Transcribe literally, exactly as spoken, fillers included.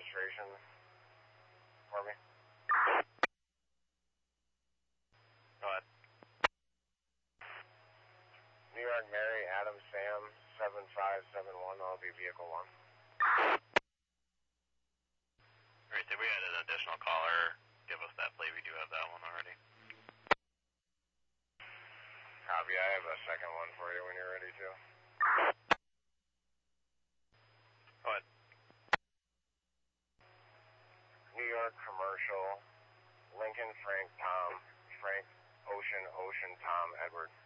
registration for me? Go ahead. New York Mary Adam Sam seven five seven one. I'll be vehicle one. Alright, so we had an additional caller give us that plate. We do have that one already. Copy. I have a second one for you when you're ready to. Go ahead. New York Commercial, Lincoln Frank Tom, Frank Ocean Ocean Tom Edward.